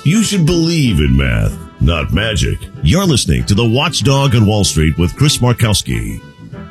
You should believe in math, not magic. You're listening to The Watchdog on Wall Street with Chris Markowski.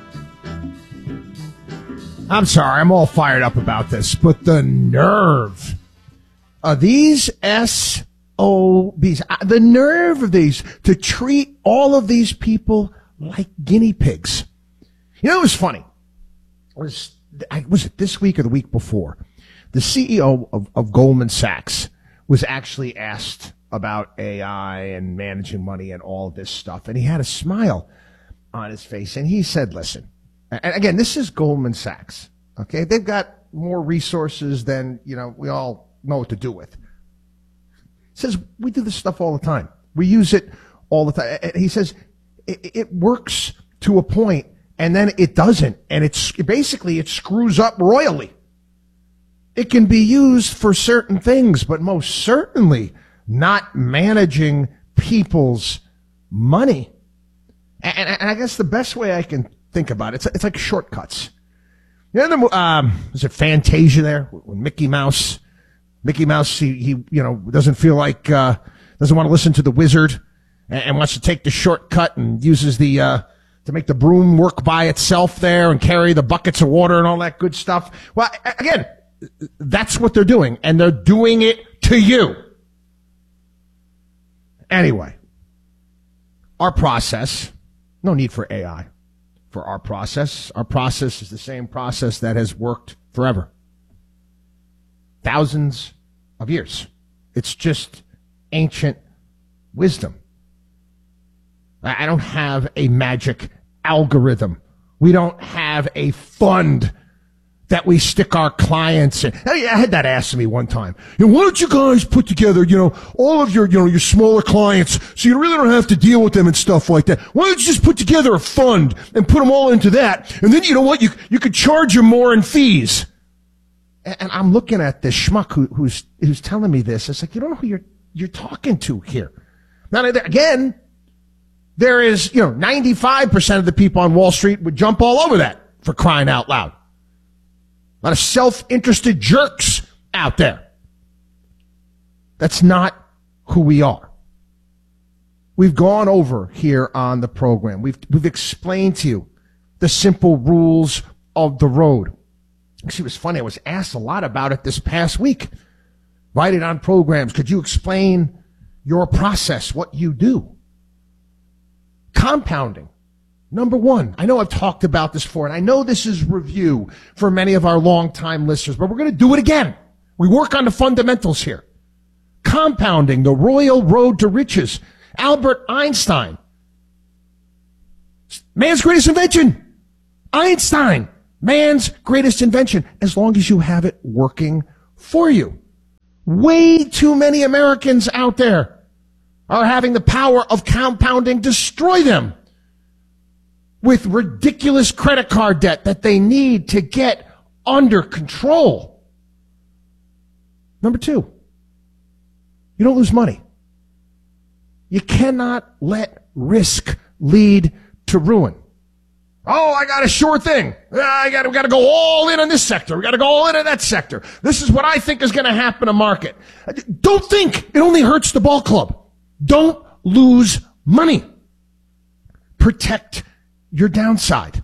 I'm sorry, I'm all fired up about this, but the nerve of these SOBs, the nerve of these to treat all of these people like guinea pigs. You know, it was funny. Was it this week or the week before? The CEO of Goldman Sachs was actually asked about AI and managing money and all of this stuff, and he had a smile on his face, and he said, listen, and again, this is Goldman Sachs, okay? They've got more resources than, we all know what to do with. He says, we do this stuff all the time. We use it all the time. And he says, it works to a point, and then it doesn't, and it screws up royally. It can be used for certain things, but most certainly not managing people's money. And I guess the best way I can think about it, it's like shortcuts. Was it Fantasia there? When Mickey Mouse, he doesn't feel like, doesn't want to listen to the wizard and wants to take the shortcut and uses to make the broom work by itself there and carry the buckets of water and all that good stuff. Well, again, that's what they're doing, and they're doing it to you. Anyway, our process, no need for AI for our process. Our process is the same process that has worked forever. Thousands of years. It's just ancient wisdom. I don't have a magic algorithm. We don't have a fund that we stick our clients in. I had that asked to me one time. Why don't you guys put together, all of your smaller clients so you really don't have to deal with them and stuff like that? Why don't you just put together a fund and put them all into that? And then, you know what? You could charge them more in fees. And I'm looking at this schmuck who's telling me this. It's like, you don't know who you're talking to here. Now, again, there is, 95% of the people on Wall Street would jump all over that, for crying out loud. A lot of self-interested jerks out there. That's not who we are. We've gone over here on the program. We've explained to you the simple rules of the road. Actually, it was funny. I was asked a lot about it this past week. Write it on programs. Could you explain your process, what you do? Compounding. Number one, I know I've talked about this before, and I know this is review for many of our longtime listeners, but we're going to do it again. We work on the fundamentals here. Compounding, the royal road to riches. Albert Einstein. Man's greatest invention. Einstein. Man's greatest invention. As long as you have it working for you. Way too many Americans out there are having the power of compounding destroy them with ridiculous credit card debt that they need to get under control. Number two, you don't lose money. You cannot let risk lead to ruin. Oh, I got a sure thing. We got to go all in on this sector. We got to go all in on that sector. This is what I think is going to happen in market. Don't think. It only hurts the ball club. Don't lose money. Protect your downside.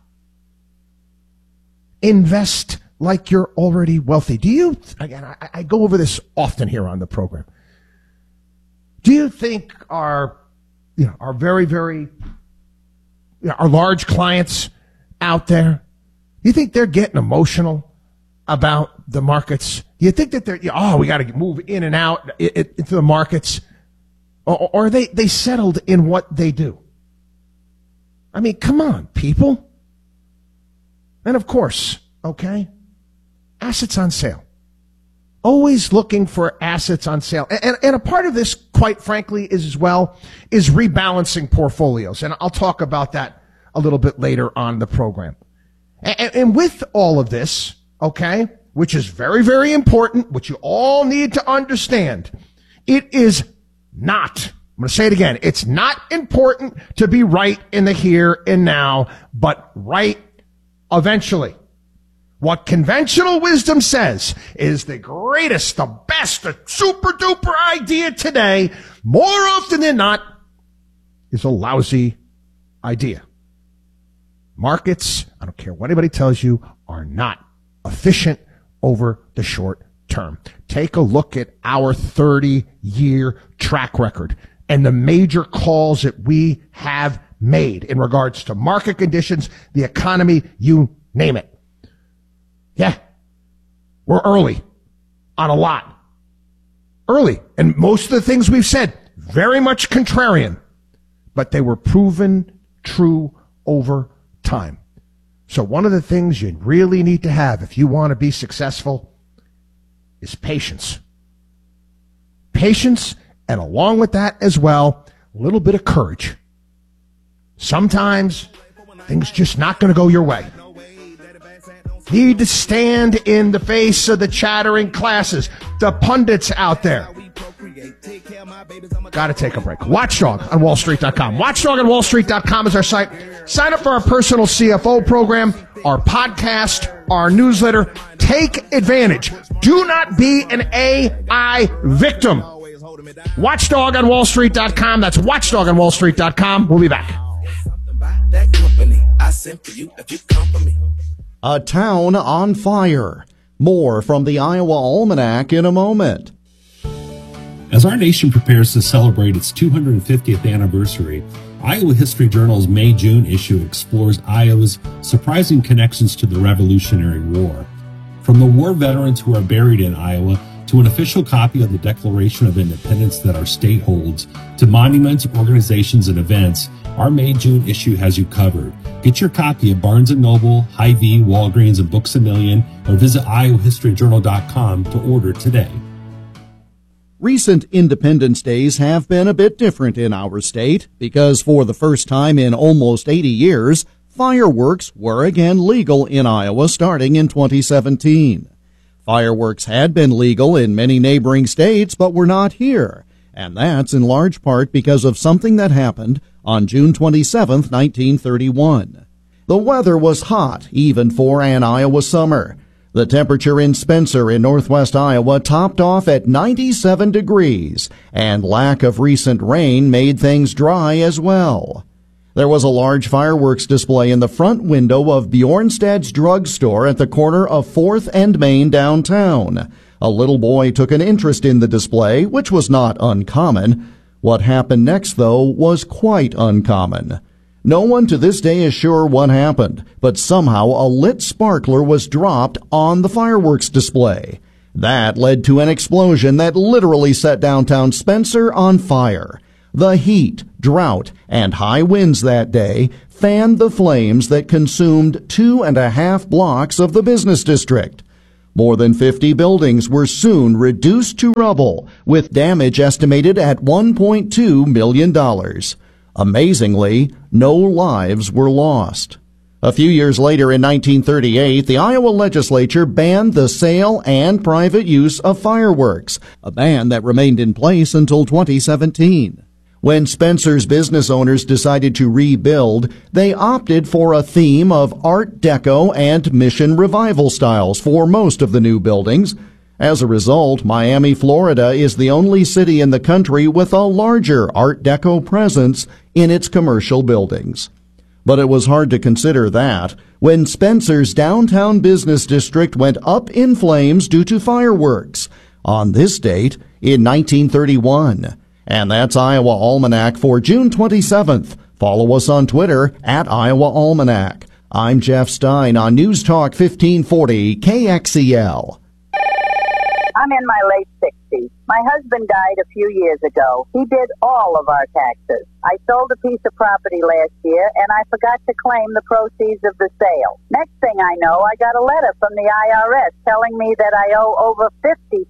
Invest like you're already wealthy. Again, I go over this often here on the program. Do you think our very, very, our large clients out there, do you think they're getting emotional about the markets? Do you think that we got to move in and out into the markets? Or are they settled in what they do? I mean, come on, people. And of course, okay, assets on sale. Always looking for assets on sale. And a part of this, quite frankly, is rebalancing portfolios. And I'll talk about that a little bit later on the program. And with all of this, okay, which is very, very important, which you all need to understand, it is not, I'm going to say it again, it's not important to be right in the here and now, but right eventually. What conventional wisdom says is the greatest, the best, the super duper idea today, more often than not, is a lousy idea. Markets, I don't care what anybody tells you, are not efficient over the short term. Take a look at our 30-year track record and the major calls that we have made in regards to market conditions, the economy, you name it. Yeah, we're early on a lot. Early. And most of the things we've said, very much contrarian, but they were proven true over time. So one of the things you really need to have if you want to be successful is patience. Patience, and along with that as well, a little bit of courage. Sometimes things just not going to go your way. Need to stand in the face of the chattering classes, the pundits out there. Got to take a break. Watchdog on wallstreet.com. Watchdog on wallstreet.com is our site. Sign up for our personal CFO program, our podcast, our newsletter. Take advantage. Do not be an AI victim. Watchdog on wallstreet.com. That's watchdog on wallstreet.com. We'll be back. A town on fire. More from the Iowa Almanac in a moment. As our nation prepares to celebrate its 250th anniversary, Iowa History Journal's May-June issue explores Iowa's surprising connections to the Revolutionary War. From the war veterans who are buried in Iowa to an official copy of the Declaration of Independence that our state holds, to monuments, organizations, and events, our May-June issue has you covered. Get your copy at Barnes & Noble, Hy-Vee, Walgreens, and Books A Million, or visit iowahistoryjournal.com to order today. Recent Independence Days have been a bit different in our state because for the first time in almost 80 years, fireworks were again legal in Iowa starting in 2017. Fireworks had been legal in many neighboring states, but were not here, and that's in large part because of something that happened on June 27, 1931. The weather was hot, even for an Iowa summer. The temperature in Spencer in northwest Iowa topped off at 97 degrees, and lack of recent rain made things dry as well. There was a large fireworks display in the front window of Bjornstad's drugstore at the corner of 4th and Main downtown. A little boy took an interest in the display, which was not uncommon. What happened next, though, was quite uncommon. No one to this day is sure what happened, but somehow a lit sparkler was dropped on the fireworks display. That led to an explosion that literally set downtown Spencer on fire. The heat, drought, and high winds that day fanned the flames that consumed 2.5 blocks of the business district. More than 50 buildings were soon reduced to rubble, with damage estimated at $1.2 million. Amazingly, no lives were lost. A few years later, in 1938, the Iowa legislature banned the sale and private use of fireworks, a ban that remained in place until 2017. When Spencer's business owners decided to rebuild, they opted for a theme of Art Deco and Mission Revival styles for most of the new buildings. As a result, Miami, Florida is the only city in the country with a larger Art Deco presence in its commercial buildings. But it was hard to consider that when Spencer's downtown business district went up in flames due to fireworks on this date in 1931. And that's Iowa Almanac for June 27th. Follow us on Twitter at Iowa Almanac. I'm Jeff Stein on News Talk 1540 KXEL. I'm in my late 60s. My husband died a few years ago. He did all of our taxes. I sold a piece of property last year, and I forgot to claim the proceeds of the sale. Next thing I know, I got a letter from the IRS telling me that I owe over $50,000.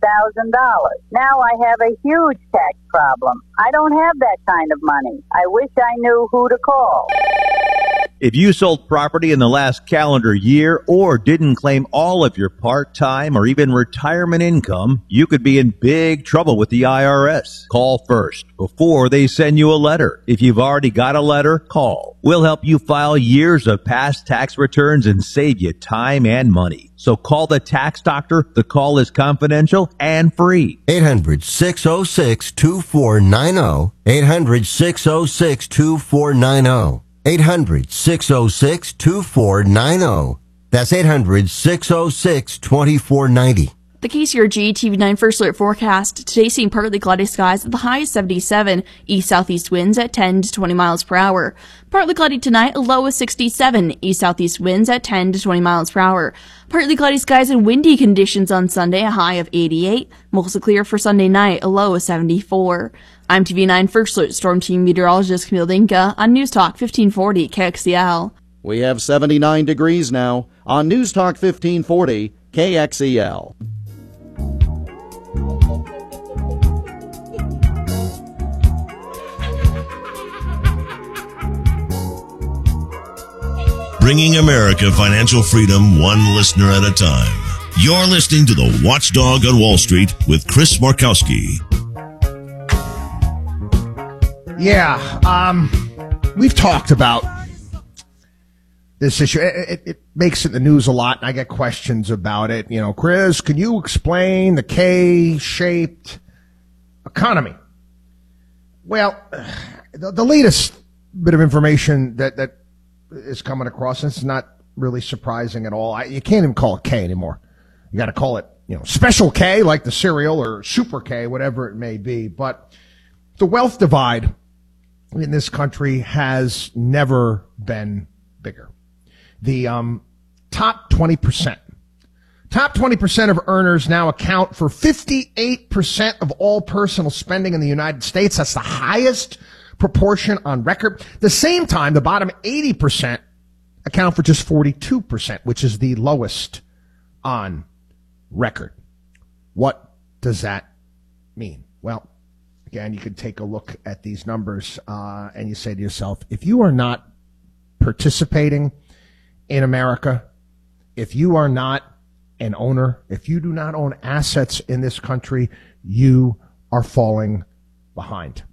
Now I have a huge tax problem. I don't have that kind of money. I wish I knew who to call. If you sold property in the last calendar year or didn't claim all of your part-time or even retirement income, you could be in big trouble with the IRS. Call first before they send you a letter. If you've already got a letter, call. We'll help you file years of past tax returns and save you time and money. So call the tax doctor. The call is confidential and free. 800-606-2490. 800-606-2490. 800-606-2490. That's 800-606-2490. The KCRG TV9 First Alert forecast. Today seeing partly cloudy skies at the high of 77. East-southeast winds at 10 to 20 miles per hour. Partly cloudy tonight, a low of 67. East-southeast winds at 10 to 20 miles per hour. Partly cloudy skies and windy conditions on Sunday, a high of 88. Mostly clear for Sunday night, a low of 74. I'm TV9 First Alert Storm Team Meteorologist Camille Dinka on News Talk 1540 KXEL. We have 79 degrees now on News Talk 1540 KXEL. Bringing America financial freedom one listener at a time. You're listening to the Watchdog on Wall Street with Chris Markowski. Yeah, we've talked about this issue. It makes it in the news a lot, and I get questions about it. You know, Chris, can you explain the K-shaped economy? Well, the latest bit of information that is coming across, and it's not really surprising at all. You can't even call it K anymore. You got to call it, Special K, like the cereal, or Super K, whatever it may be. But the wealth divide in this country has never been bigger. The top 20% of earners now account for 58% of all personal spending in the United States. That's the highest proportion on record. The same time, the bottom 80% account for just 42%, which is the lowest on record. What does that mean? Well, again, you can take a look at these numbers and you say to yourself, if you are not participating in America, if you are not an owner, if you do not own assets in this country, you are falling behind.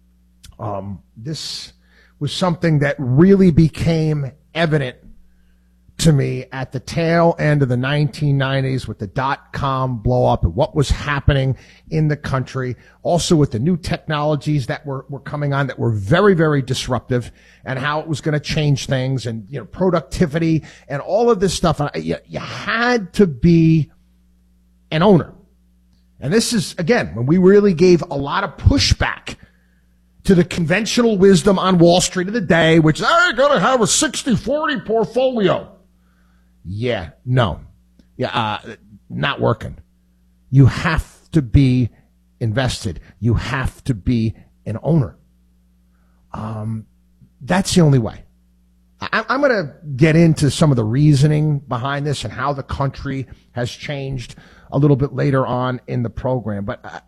This was something that really became evident to me at the tail end of the 1990s with the dot-com blow-up and what was happening in the country. Also with the new technologies that were coming on that were very, very disruptive, and how it was going to change things, and, productivity and all of this stuff. You had to be an owner. And this is, again, when we really gave a lot of pushback to the conventional wisdom on Wall Street of the day, which is, I got to have a 60-40 portfolio. Yeah, no. Yeah, not working. You have to be invested. You have to be an owner. That's the only way. I'm going to get into some of the reasoning behind this and how the country has changed a little bit later on in the program. But